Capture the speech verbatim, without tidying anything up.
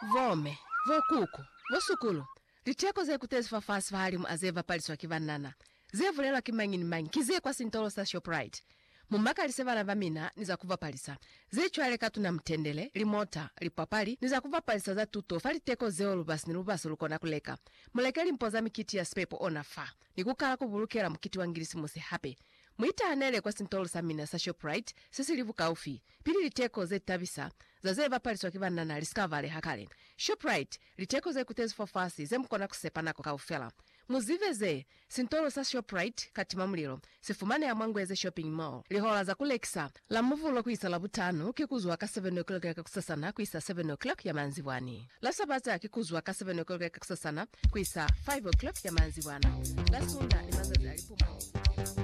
Vome, vokuku, vosukulu. Licheko ze kutezi fafasi fahalimu azeva paliswa kivanana. Zevu lelo kimangini mangi, kizie kwa sintolo sa Shoprite. Mumaka lisevana vamina, niza kuva palisa. Zechu alekatu na mtendele, limota, lipapali, niza kuva palisa za tuto, fali teko zeo lubasi ni lubasi lukona kuleka. Mulekeli mpoza mikiti ya spepo ona fa. Nikukala kubulukela mkiti wangilisi muse hape. Mwita hanele kwa sintolo sa mina sa Shoprite, sisi livu kaufi. Pili liteko ze tabisa, za zeva paliswa kivanana liskavale hakale. Shoprite, liteko ze kutezi fafasi, ze mkona kusepana kwa kaufela. Muziveze, sintolo sa Shoprite katimamulilo, sifumane ya Mwangweze shopping mall. Lihola za kulekisa, la muvulo kuisa la butanu, kikuzwa ka seven o'clock ya kusasana, kuisa seven o'clock ya manziwani. La sabata kikuzwa ka seven o'clock ya kusasana, kuisa five o'clock ya manziwana. La sunda ni mazazi alipumo.